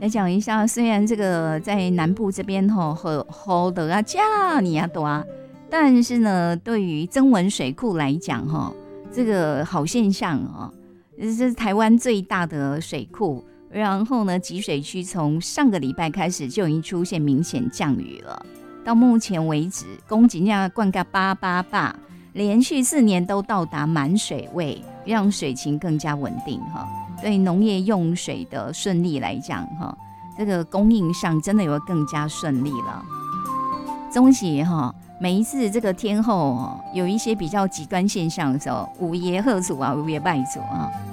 来讲一下，虽然这个在南部这边好的啊加你啊多啊，但是呢，对于曾文水库来讲这个好现象这是台湾最大的水库。然后呢，集水区从上个礼拜开始就已经出现明显降雨了。到目前为止，供给量灌溉888，连续4年都到达满水位，让水情更加稳定对农业用水的顺利来讲这个供应上真的有更加顺利了。中喜每一次这个天候有一些比较极端现象的时候，有爷贺祖啊，有爷拜祖